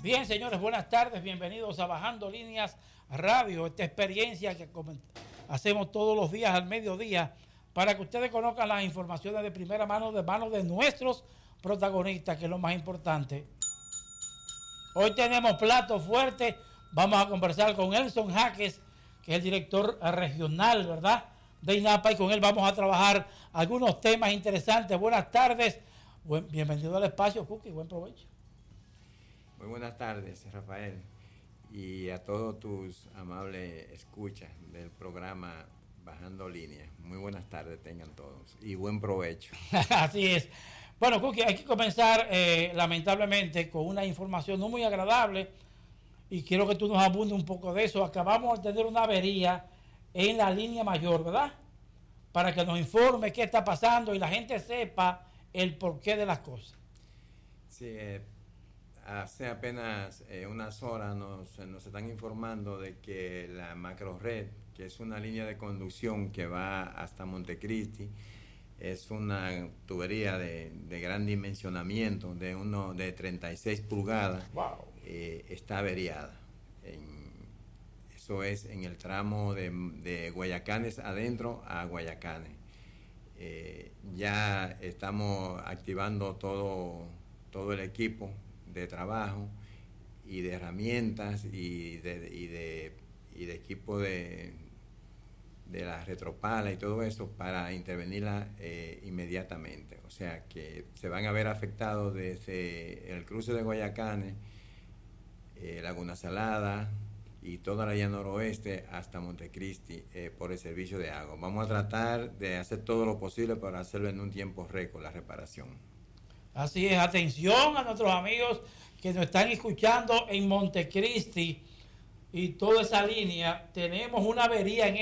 Bien, señores, buenas tardes, bienvenidos a Bajando Líneas Radio, esta experiencia que hacemos todos los días al mediodía para que ustedes conozcan las informaciones de primera mano, de manos de nuestros protagonistas, que es lo más importante. Hoy tenemos plato fuerte, vamos a conversar con Elson Jaques, que es el director regional, ¿verdad?, de INAPA, y con él vamos a trabajar algunos temas interesantes. Buenas tardes, bienvenido al espacio, Cookie, buen provecho. Muy buenas tardes, Rafael, y a todos tus amables escuchas del programa Bajando Líneas. Muy buenas tardes tengan todos y buen provecho. Así es. Bueno, Cookie, hay que comenzar lamentablemente con una información no muy agradable y quiero que tú nos abundes un poco de eso. Acabamos de tener una avería en la línea mayor, ¿verdad? Para que nos informe qué está pasando y la gente sepa el porqué de las cosas. Sí, hace apenas unas horas nos están informando de que la macrored, que es una línea de conducción que va hasta Montecristi, es una tubería de gran dimensionamiento, de 36 pulgadas, wow. Está averiada. Eso es en el tramo de Guayacanes adentro a Guayacanes. Ya estamos activando todo el equipo de trabajo y de herramientas y de equipo de la retropala y todo eso para intervenirla inmediatamente. O sea que se van a ver afectados desde el cruce de Guayacanes, Laguna Salada y toda la llana noroeste hasta Montecristi por el servicio de agua. Vamos a tratar de hacer todo lo posible para hacerlo en un tiempo récord, la reparación. Así es, atención a nuestros amigos que nos están escuchando en Montecristi y toda esa línea. Tenemos una avería en